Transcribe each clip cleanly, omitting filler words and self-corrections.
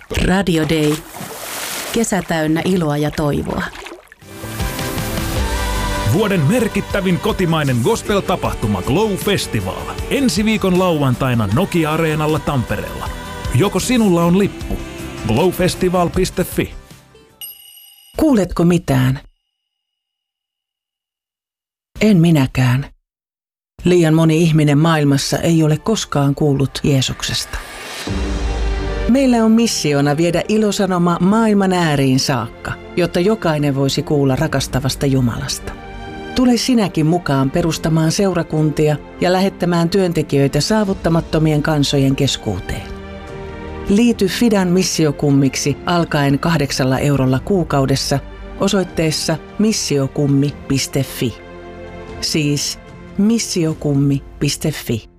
Radio Day. Kesä täynnä iloa ja toivoa. Vuoden merkittävin kotimainen gospel-tapahtuma Glow Festival. Ensi viikon lauantaina Nokia-areenalla Tampereella. Joko sinulla on lippu? glowfestival.fi. Kuuletko mitään? En minäkään. Liian moni ihminen maailmassa ei ole koskaan kuullut Jeesuksesta. Meillä on missiona viedä ilosanoma maailman ääriin saakka, jotta jokainen voisi kuulla rakastavasta Jumalasta. Tule sinäkin mukaan perustamaan seurakuntia ja lähettämään työntekijöitä saavuttamattomien kansojen keskuuteen. Liity Fidan missiokummiksi alkaen 8 eurolla kuukaudessa osoitteessa missiokummi.fi. Siis missiokummi.fi.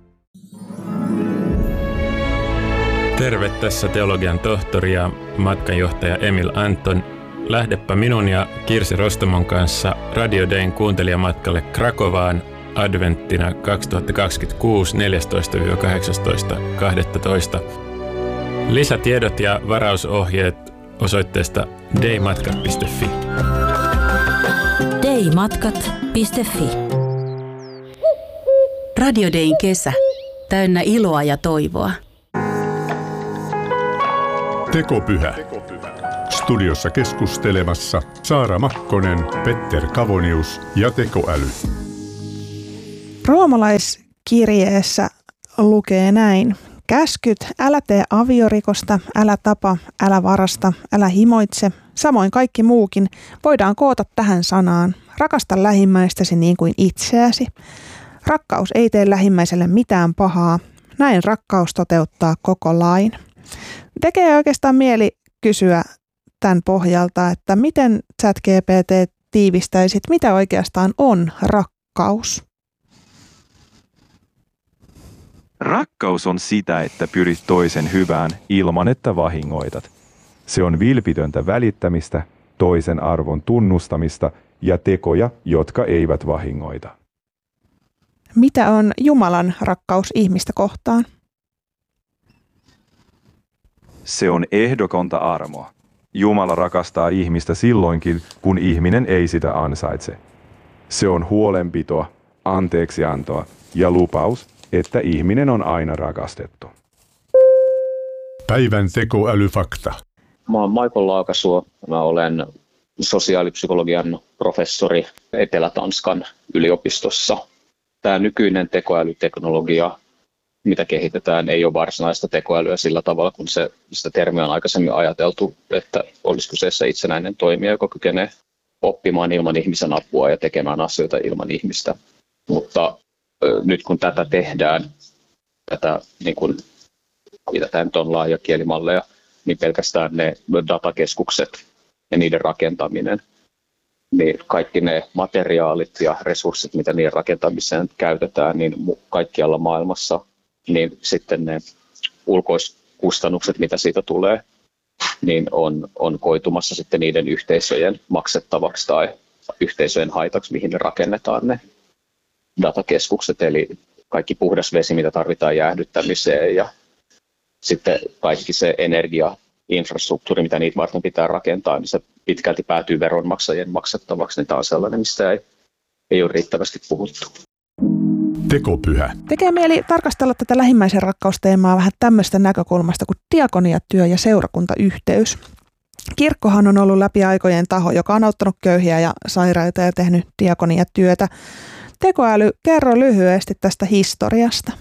Terve, tässä teologian tohtori ja matkanjohtaja Emil Anton. Lähdepä minun ja Kirsi Rostomon kanssa Radio Dayn kuuntelijamatkalle Krakovaan adventtina 2026 14-18.12. Lisätiedot ja varausohjeet osoitteesta daymatkat.fi. daymatkat.fi. Radio Dayn kesä, täynnä iloa ja toivoa. Tekopyhä. Studiossa keskustelemassa Saara Makkonen, Petter Kavonius ja tekoäly. Roomalaiskirjeessä lukee näin. Käskyt, älä tee aviorikosta, älä tapa, älä varasta, älä himoitse, samoin kaikki muukin voidaan koota tähän sanaan. Rakasta lähimmäistäsi niin kuin itseäsi. Rakkaus ei tee lähimmäiselle mitään pahaa. Näin rakkaus toteuttaa koko lain. Tekee oikeastaan mieli kysyä tämän pohjalta, että miten ChatGPT tiivistäisit, mitä oikeastaan on rakkaus? Rakkaus on sitä, että pyrit toisen hyvään ilman, että vahingoitat. Se on vilpitöntä välittämistä, toisen arvon tunnustamista ja tekoja, jotka eivät vahingoita. Mitä on Jumalan rakkaus ihmistä kohtaan? Se on ehdotonta armoa. Jumala rakastaa ihmistä silloinkin, kun ihminen ei sitä ansaitse. Se on huolenpitoa, anteeksiantoa ja lupaus, että ihminen on aina rakastettu. Päivän tekoälyfakta. Mä oon Michael Laakasuo. Mä olen sosiaalipsykologian professori Etelä-Tanskan yliopistossa. Tämä nykyinen tekoälyteknologia, mitä kehitetään, ei ole varsinaista tekoälyä sillä tavalla, kun sitä termiä on aikaisemmin ajateltu, että olisi kyseessä itsenäinen toimija, joka kykenee oppimaan ilman ihmisen apua ja tekemään asioita ilman ihmistä. Mutta nyt kun tätä tehdään, niin kun pidetään nyt on laaja kielimalleja, niin pelkästään ne datakeskukset ja niiden rakentaminen, niin kaikki ne materiaalit ja resurssit, mitä niiden rakentamiseen käytetään, niin kaikkialla maailmassa, niin sitten ne ulkoiskustannukset, mitä siitä tulee, niin on koitumassa sitten niiden yhteisöjen maksettavaksi tai yhteisöjen haitaksi, mihin ne rakennetaan ne datakeskukset, eli kaikki puhdas vesi, mitä tarvitaan jäähdyttämiseen ja sitten kaikki se energiainfrastruktuuri, mitä niitä varten pitää rakentaa, niin se pitkälti päätyy veronmaksajien maksettavaksi, niin tämä on sellainen, mistä ei ole riittävästi puhuttu. Tekopyhä. Tekee mieli tarkastella tätä lähimmäisen rakkausteemaa vähän tämmöistä näkökulmasta kuin diakoniatyö ja seurakuntayhteys. Kirkkohan on ollut läpi aikojen taho, joka on auttanut köyhiä ja sairaita ja tehnyt diakoniatyötä. Tekoäly, kerro lyhyesti tästä historiasta.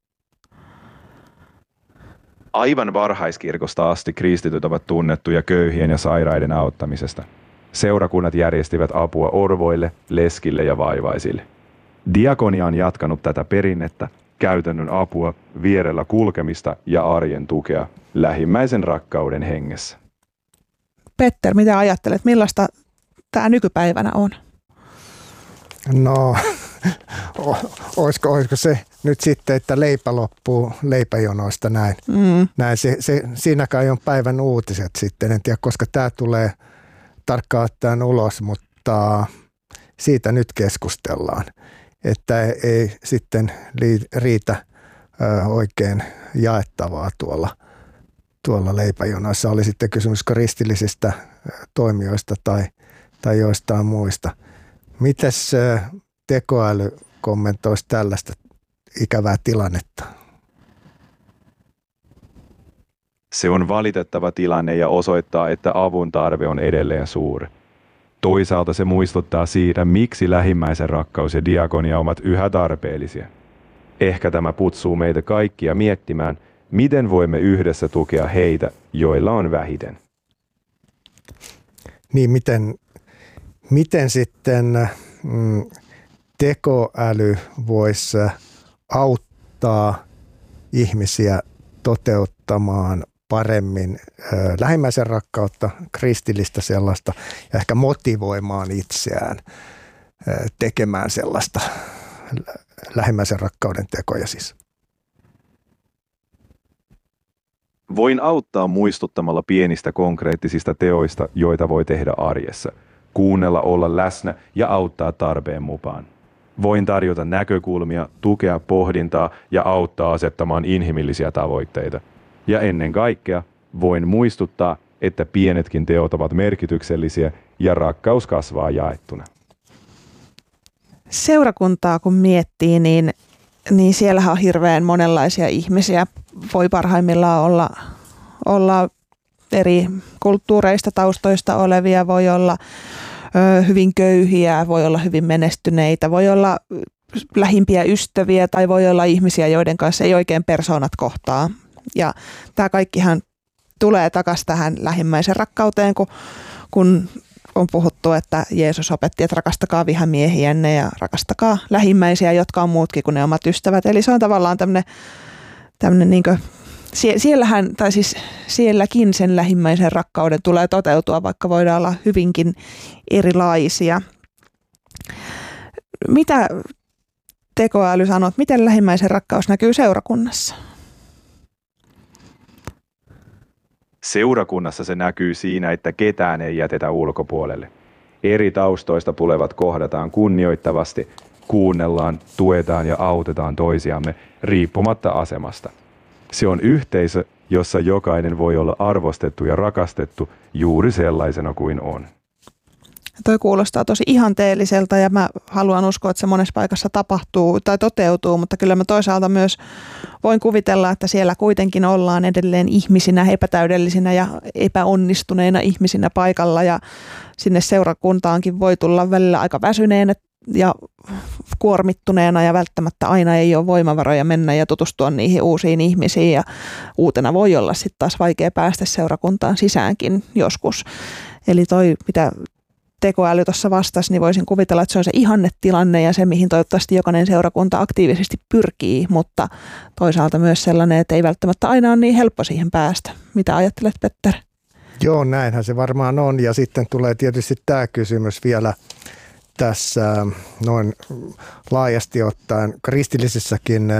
Aivan varhaiskirkosta asti kristityt ovat tunnettuja köyhien ja sairaiden auttamisesta. Seurakunnat järjestivät apua orvoille, leskille ja vaivaisille. Diakonia on jatkanut tätä perinnettä, käytännön apua, vierellä kulkemista ja arjen tukea lähimmäisen rakkauden hengessä. Petter, mitä ajattelet, millaista tämä nykypäivänä on? No, olisiko se nyt sitten, että leipä loppuu leipäjonoista näin. Näin siinä kai on päivän uutiset sitten. En tiedä, koska tämä tulee tarkkaan ottaen ulos, mutta siitä nyt keskustellaan. Että ei sitten riitä oikein jaettavaa tuolla tuolla leipäjonoissa, oli sitten kysymys kristillisistä toimijoista tai joistain muista. Mites tekoäly kommentoisi tällaista ikävää tilannetta? Se on valitettava tilanne ja osoittaa, että avun tarve on edelleen suuri. Toisaalta se muistuttaa siitä, miksi lähimmäisen rakkaus ja diakonia ovat yhä tarpeellisia. Ehkä tämä kutsuu meitä kaikkia miettimään, miten voimme yhdessä tukea heitä, joilla on vähiten. Niin, miten sitten tekoäly voisi auttaa ihmisiä toteuttamaan paremmin lähimmäisen rakkautta, kristillistä sellaista, ja ehkä motivoimaan itseään tekemään sellaista lähimmäisen rakkauden tekoja siis? Voin auttaa muistuttamalla pienistä konkreettisista teoista, joita voi tehdä arjessa. Kuunnella, olla läsnä ja auttaa tarpeen mukaan. Voin tarjota näkökulmia, tukea pohdintaa ja auttaa asettamaan inhimillisiä tavoitteita. Ja ennen kaikkea voin muistuttaa, että pienetkin teot ovat merkityksellisiä ja rakkaus kasvaa jaettuna. Seurakuntaa kun miettii, niin siellähän on hirveän monenlaisia ihmisiä. Voi parhaimmillaan olla eri kulttuureista, taustoista olevia, voi olla hyvin köyhiä, voi olla hyvin menestyneitä, voi olla lähimpiä ystäviä tai voi olla ihmisiä, joiden kanssa ei oikein persoonat kohtaa. Ja tämä kaikkihan tulee takaisin tähän lähimmäisen rakkauteen, kun on puhuttu, että Jeesus opetti, että rakastakaa vihamiehiänne ja rakastakaa lähimmäisiä, jotka on muutkin kuin ne omat ystävät. Eli se on tavallaan tämmöinen niin kuin, sielläkin sen lähimmäisen rakkauden tulee toteutua, vaikka voidaan olla hyvinkin erilaisia. Mitä tekoäly sanoo, miten lähimmäisen rakkaus näkyy seurakunnassa? Seurakunnassa se näkyy siinä, että ketään ei jätetä ulkopuolelle. Eri taustoista tulevat kohdataan kunnioittavasti, kuunnellaan, tuetaan ja autetaan toisiamme riippumatta asemasta. Se on yhteisö, jossa jokainen voi olla arvostettu ja rakastettu juuri sellaisena kuin on. Toi kuulostaa tosi ihanteelliselta ja mä haluan uskoa, että se monessa paikassa tapahtuu tai toteutuu, mutta kyllä mä toisaalta myös voin kuvitella, että siellä kuitenkin ollaan edelleen ihmisinä, epätäydellisinä ja epäonnistuneina ihmisinä paikalla ja sinne seurakuntaankin voi tulla välillä aika väsyneenä ja kuormittuneena ja välttämättä aina ei ole voimavaroja mennä ja tutustua niihin uusiin ihmisiin ja uutena voi olla sitten taas vaikea päästä seurakuntaan sisäänkin joskus. Eli toi, mitä tekoäly tuossa vastasi, niin voisin kuvitella, että se on se ihannetilanne ja se, mihin toivottavasti jokainen seurakunta aktiivisesti pyrkii, mutta toisaalta myös sellainen, että ei välttämättä aina ole niin helppo siihen päästä. Mitä ajattelet, Petter? Joo, näinhän se varmaan on ja sitten tulee tietysti tämä kysymys vielä tässä noin laajasti ottaen kristillisissäkin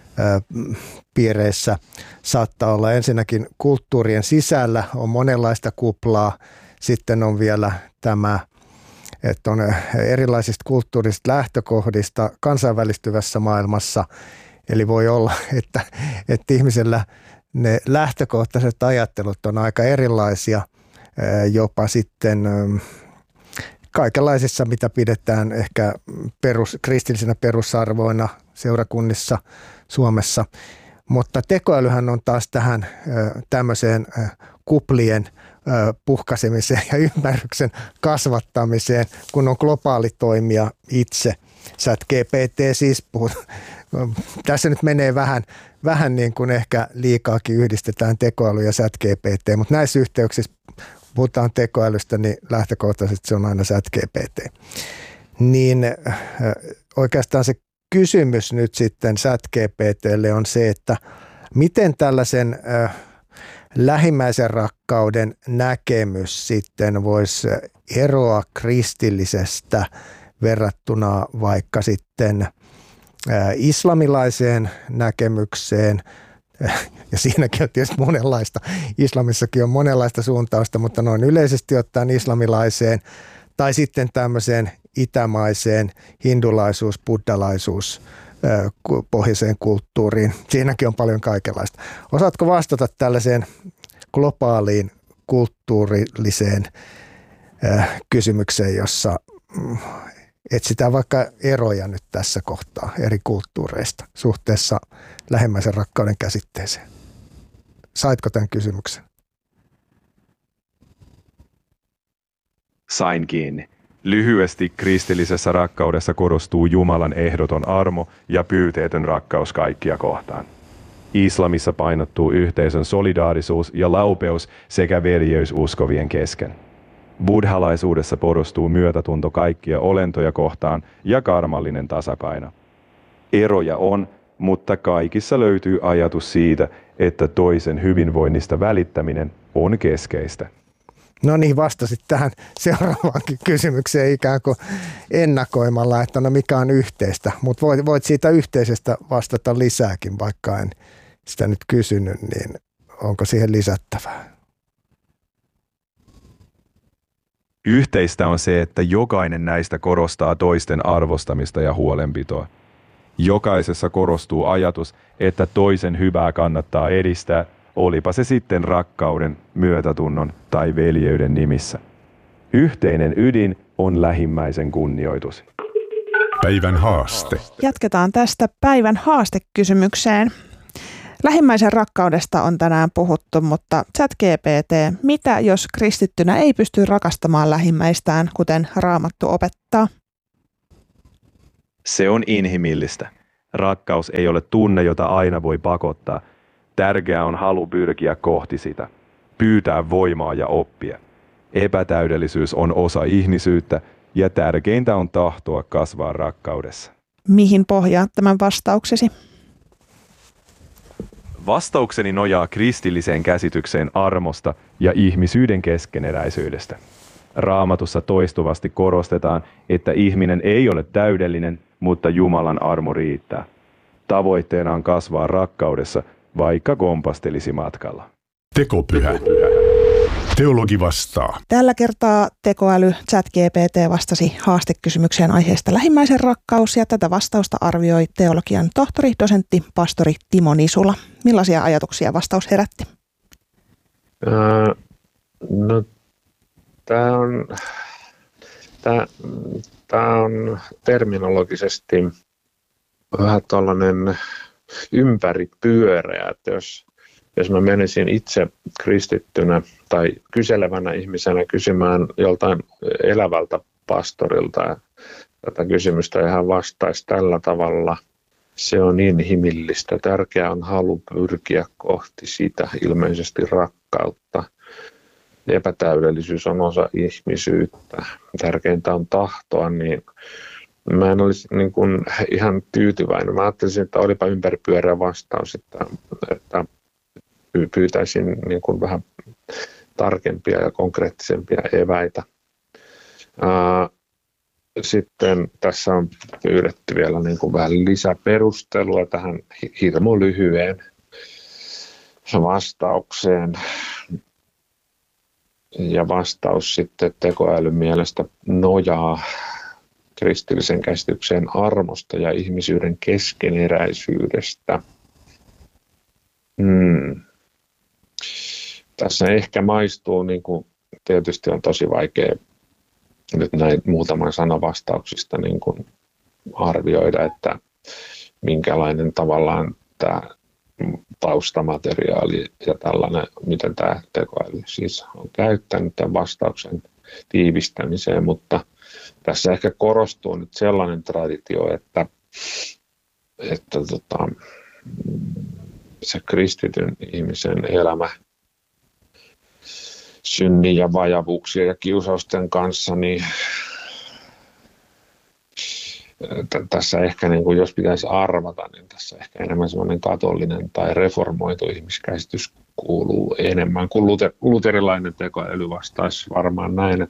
piireissä saattaa olla ensinnäkin kulttuurien sisällä on monenlaista kuplaa, sitten on vielä tämä, että on erilaisista kulttuurisista lähtökohdista kansainvälistyvässä maailmassa, eli voi olla, että ihmisellä ne lähtökohtaiset ajattelut on aika erilaisia, jopa sitten kaikenlaisissa, mitä pidetään ehkä kristillisinä perusarvoina seurakunnissa Suomessa. Mutta tekoälyhän on taas tähän tämmöiseen kuplien puhkaisemiseen ja ymmärryksen kasvattamiseen, kun on globaali toimija itse. ChatGPT siis tässä nyt menee vähän niin kuin ehkä liikaakin yhdistetään tekoäly ja ChatGPT, mutta näissä yhteyksissä puhutaan tekoälystä, niin lähtökohtaisesti se on aina ChatGPT. Niin oikeastaan se kysymys nyt sitten ChatGPTlle on se, että miten tällaisen lähimmäisen rakkauden näkemys sitten voisi eroa kristillisestä verrattuna vaikka sitten islamilaiseen näkemykseen. Ja siinäkin on tietysti monenlaista, islamissakin on monenlaista suuntausta, mutta noin yleisesti ottaen islamilaiseen tai sitten tämmöiseen itämaiseen hindulaisuus, buddhalaisuus pohjaiseen kulttuuriin. Siinäkin on paljon kaikenlaista. Osaatko vastata tällaiseen globaaliin kulttuurilliseen kysymykseen, jossa etsitään vaikka eroja nyt tässä kohtaa eri kulttuureista suhteessa lähimmäisen rakkauden käsitteeseen. Saitko tämän kysymyksen? Sain kiinni. Lyhyesti kristillisessä rakkaudessa korostuu Jumalan ehdoton armo ja pyyteetön rakkaus kaikkia kohtaan. Islamissa painottuu yhteisön solidaarisuus ja laupeus sekä veljeys uskovien kesken. Buddhalaisuudessa korostuu myötätunto kaikkia olentoja kohtaan ja karmallinen tasapaino. Eroja on, mutta kaikissa löytyy ajatus siitä, että toisen hyvinvoinnista välittäminen on keskeistä. No niin, vastasit tähän seuraavaankin kysymykseen ikään kuin ennakoimalla, että no mikä on yhteistä, mutta voit siitä yhteisestä vastata lisääkin, vaikka en sitä nyt kysynyt, niin onko siihen lisättävää? Yhteistä on se, että jokainen näistä korostaa toisten arvostamista ja huolenpitoa. Jokaisessa korostuu ajatus, että toisen hyvää kannattaa edistää, olipa se sitten rakkauden, myötätunnon tai veljeyden nimissä. Yhteinen ydin on lähimmäisen kunnioitus. Päivän haaste. Jatketaan tästä päivän haastekysymykseen. Lähimmäisen rakkaudesta on tänään puhuttu, mutta ChatGPT, mitä jos kristittynä ei pysty rakastamaan lähimmäistään, kuten Raamattu opettaa? Se on inhimillistä. Rakkaus ei ole tunne, jota aina voi pakottaa. Tärkeää on halu pyrkiä kohti sitä, pyytää voimaa ja oppia. Epätäydellisyys on osa ihmisyyttä ja tärkeintä on tahtoa kasvaa rakkaudessa. Mihin pohjaa tämän vastauksesi? Vastaukseni nojaa kristilliseen käsitykseen armosta ja ihmisyyden keskeneräisyydestä. Raamatussa toistuvasti korostetaan, että ihminen ei ole täydellinen, mutta Jumalan armo riittää. Tavoitteena on kasvaa rakkaudessa, vaikka kompastelisi matkalla. Tekopyhä. Teologi vastaa. Tällä kertaa tekoäly ChatGPT vastasi haastekysymykseen aiheesta lähimmäisen rakkaus, ja tätä vastausta arvioi teologian tohtori, dosentti, pastori Timo Nisula. Millaisia ajatuksia vastaus herätti? No, tämä on terminologisesti vähän tuollainen ympäripyöreä, että jos mä menisin itse kristittynä tai kyselevänä ihmisenä kysymään joltain elävältä pastorilta tätä kysymystä ja hän vastaisi tällä tavalla, se on inhimillistä. Tärkeää on halu pyrkiä kohti sitä, ilmeisesti rakkautta. Epätäydellisyys on osa ihmisyyttä. Tärkeintä on tahtoa, niin mä en olisi niin kuin ihan tyytyväinen. Mä ajattelisin, että olipa ympäripyöreä vastaus, että pyytäisin niin kuin vähän tarkempia ja konkreettisempia eväitä. Sitten tässä on pyydetty vielä niin kuin vähän lisäperustelua tähän hirmu lyhyeen vastaukseen. Ja vastaus sitten tekoälyn mielestä nojaa kristillisen käsitykseen armosta ja ihmisyyden keskeneräisyydestä. Tässä ehkä maistuu, niin kuin tietysti on tosi vaikea nyt näin muutaman sanan vastauksista niin kuin arvioida, että minkälainen tavallaan tämä taustamateriaali ja tällainen, miten tämä tekoäly siis on käyttänyt tämän vastauksen tiivistämiseen, mutta tässä ehkä korostuu nyt sellainen traditio, että se kristityn ihmisen elämä synnin ja vajavuuksien ja kiusausten kanssa, niin tässä ehkä, niin kuin jos pitäisi arvata, niin tässä ehkä enemmän semmoinen katolinen tai reformoitu ihmiskäsitys kuuluu enemmän kuin luterilainen tekoäly vastaisi varmaan näin,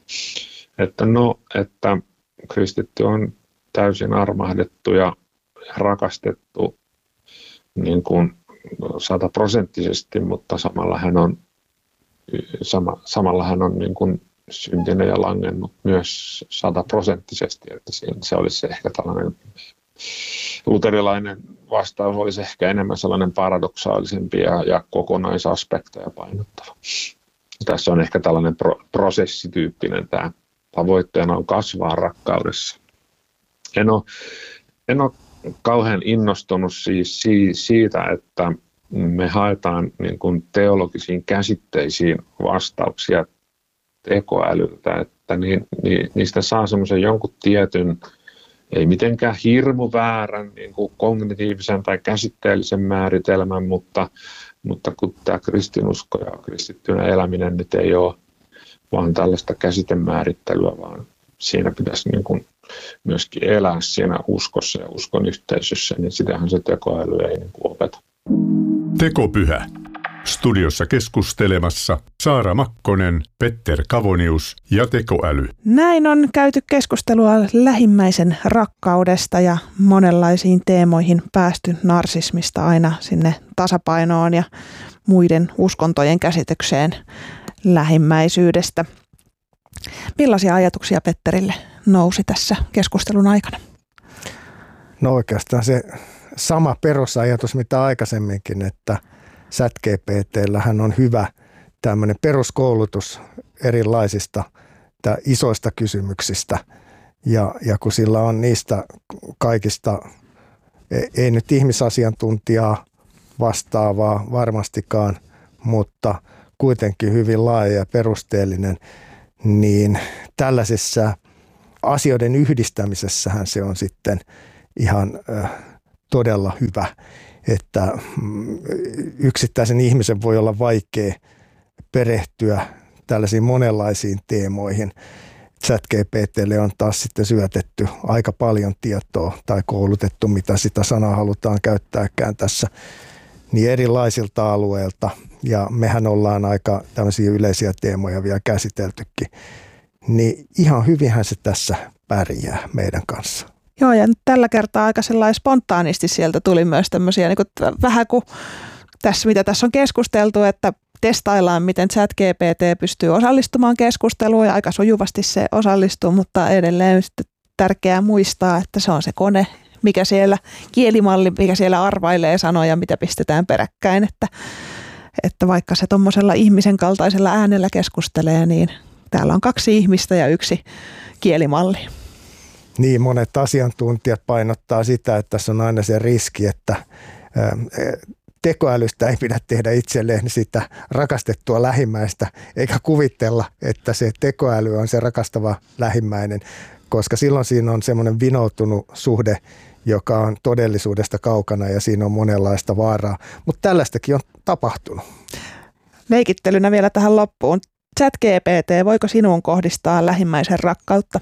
että kristitty on täysin armahdettu ja rakastettu niin kuin 100%, mutta samalla hän on niin kuin syntynyt ja langennut myös 100%, että se olisi ehkä tällainen luterilainen vastaus olisi ehkä enemmän sellainen paradoksaalisempi ja kokonaisaspekteja painottava. Tässä on ehkä tällainen prosessityyppinen tämä. Tavoitteena on kasvaa rakkaudessa. En ole kauhean innostunut siis siitä, että me haetaan niin kuin teologisiin käsitteisiin vastauksia tekoälyltä, että niistä saa semmoisen jonkun tietyn, ei mitenkään hirmu väärän niin kuin kognitiivisen tai käsitteellisen määritelmän, mutta kun tämä kristinusko ja kristittynä eläminen nyt ei ole vaan tällaista käsitemäärittelyä, vaan siinä pitäisi niin kuin myöskin elää siinä uskossa ja uskon yhteisössä, niin sitähän se tekoäly ei niin kuin opeta. Tekopyhä. Studiossa keskustelemassa Saara Makkonen, Petter Kavonius ja tekoäly. Näin on käyty keskustelua lähimmäisen rakkaudesta ja monenlaisiin teemoihin päästy narsismista aina sinne tasapainoon ja muiden uskontojen käsitykseen lähimmäisyydestä. Millaisia ajatuksia Petterille nousi tässä keskustelun aikana? No oikeastaan se sama perusajatus, mitä aikaisemminkin, että ChatGPT:llähän on hyvä tämmöinen peruskoulutus erilaisista isoista kysymyksistä. Ja kun sillä on niistä kaikista, ei nyt ihmisasiantuntijaa vastaavaa varmastikaan, mutta kuitenkin hyvin laaja ja perusteellinen, niin tällaisessa asioiden yhdistämisessähän se on sitten ihan todella hyvä, että yksittäisen ihmisen voi olla vaikea perehtyä tällaisiin monenlaisiin teemoihin. ChatGPT:lle on taas sitten syötetty aika paljon tietoa tai koulutettu, mitä sitä sanaa halutaan käyttääkään tässä, niin erilaisilta alueilta. Ja mehän ollaan aika tämmöisiä yleisiä teemoja vielä käsiteltykin. Niin ihan hyvinhän se tässä pärjää meidän kanssa. Joo, ja tällä kertaa aika sellainen spontaanisti sieltä tuli myös tämmöisiä, niin kuin vähän kuin tässä, mitä tässä on keskusteltu, että testaillaan, miten ChatGPT pystyy osallistumaan keskusteluun ja aika sujuvasti se osallistuu, mutta edelleen tärkeää muistaa, että se on se kone, mikä siellä kielimalli, mikä siellä arvailee sanoja, mitä pistetään peräkkäin, että vaikka se tuommoisella ihmisen kaltaisella äänellä keskustelee, niin täällä on 2 ihmistä ja 1 kielimalli. Niin, monet asiantuntijat painottaa sitä, että tässä on aina se riski, että tekoälystä ei pidä tehdä itselleen sitä rakastettua lähimmäistä, eikä kuvitella, että se tekoäly on se rakastava lähimmäinen, koska silloin siinä on semmoinen vinoutunut suhde, joka on todellisuudesta kaukana ja siinä on monenlaista vaaraa. Mutta tällaistakin on tapahtunut. Leikittelynä vielä tähän loppuun. ChatGPT, voiko sinuun kohdistaa lähimmäisen rakkautta?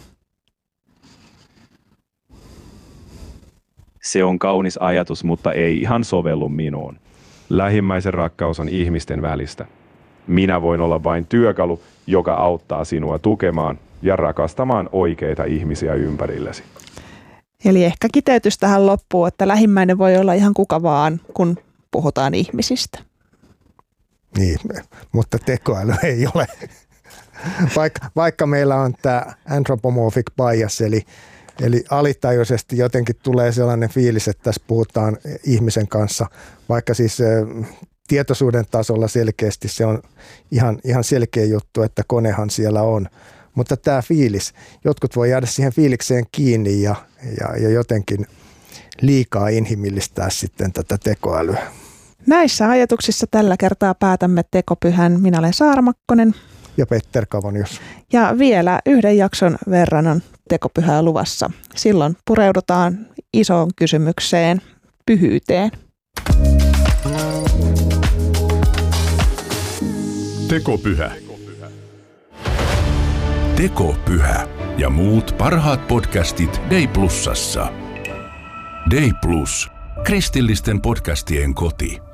Se on kaunis ajatus, mutta ei ihan sovellu minuun. Lähimmäisen rakkaus on ihmisten välistä. Minä voin olla vain työkalu, joka auttaa sinua tukemaan ja rakastamaan oikeita ihmisiä ympärillesi. Eli ehkä kiteytys tähän loppuun, että lähimmäinen voi olla ihan kuka vaan, kun puhutaan ihmisistä. Niin, mutta tekoäly ei ole. Vaikka meillä on tämä anthropomorphic bias, eli alitajuisesti jotenkin tulee sellainen fiilis, että tässä puhutaan ihmisen kanssa, vaikka siis tietoisuuden tasolla selkeästi se on ihan selkeä juttu, että konehan siellä on. Mutta tämä fiilis, jotkut voi jäädä siihen fiilikseen kiinni ja jotenkin liikaa inhimillistää sitten tätä tekoälyä. Näissä ajatuksissa tällä kertaa päätämme tekopyhän. Minä olen Saara Makkonen. Ja Petter Kavonius. Ja vielä 1 jakson verran on tekopyhää luvassa. Silloin pureudutaan isoon kysymykseen, pyhyyteen. Tekopyhä. Tekopyhä ja muut parhaat podcastit Day Plusassa. Day Plus, kristillisten podcastien koti.